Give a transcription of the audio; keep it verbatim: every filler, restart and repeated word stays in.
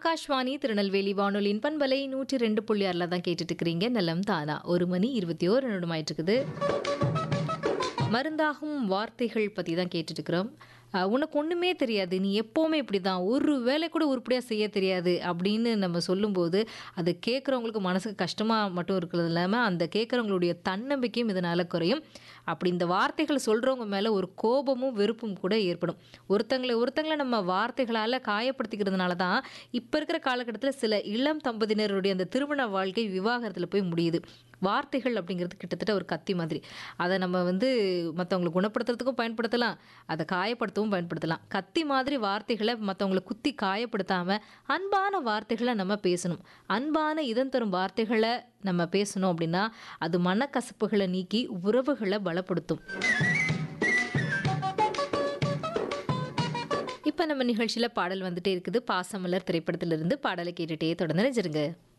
ஆகாஷ்வாணி திருநெல்வேலி வானொலியின் பண்பலை நூற்றி ரெண்டு புள்ளி ஆறில் தான் கேட்டுட்டு இருக்கிறீங்க. நலம் தானா ஒரு மணி இருபத்தி ஓரு நிமிடம் ஆயிட்டு இருக்குது. மருந்தாகும் வார்த்தைகள் பற்றி தான் கேட்டுட்டு இருக்கிறோம். அஹ் உனக்கு ஒன்றுமே தெரியாது, நீ எப்போவுமே இப்படி தான், ஒரு வேலை கூட உருப்படியாக செய்ய தெரியாது அப்படின்னு நம்ம சொல்லும்போது அது கேட்குறவங்களுக்கு மனசுக்கு கஷ்டமாக மட்டும் இருக்கிறது இல்லாமல் அந்த கேட்குறவங்களுடைய தன்னம்பிக்கையும் இதனால் குறையும். அப்படி இந்த வார்த்தைகள் சொல்கிறவங்க மேலே ஒரு கோபமும் வெறுப்பும் கூட ஏற்படும். ஒருத்தங்களை ஒருத்தங்களை நம்ம வார்த்தைகளால் காயப்படுத்திக்கிறதுனால தான் இப்போ இருக்கிற காலகட்டத்தில் சில இளம் தம்பதியினருடைய அந்த திருமண வாழ்க்கை விவாகரத்தில் போய் முடியுது. வார்த்தைகள் அப்படிங்கிறது கிட்டத்தட்ட ஒரு கத்தி மாதிரி. அதை நம்ம வந்து மற்றவங்களை குணப்படுத்துறதுக்கும் பயன்படுத்தலாம், அதை காயப்படுத்தவும் பயன்படுத்தலாம். கத்தி மாதிரி வார்த்தைகளை மற்றவங்களை குத்தி காயப்படுத்தாமல் அன்பான வார்த்தைகளை நம்ம பேசணும். அன்பான இதம் தரும் வார்த்தைகளை நம்ம பேசணும் அப்படின்னா அது மனக்கசப்புகளை நீக்கி உறவுகளை பலப்படுத்தும். இப்போ நம்ம நிகழ்ச்சியில் பாடல் வந்துட்டே இருக்குது. பாசமலர் திரைப்படத்திலிருந்து பாடலை கேட்டுகிட்டே தொடர்ந்து நினைச்சிருங்க.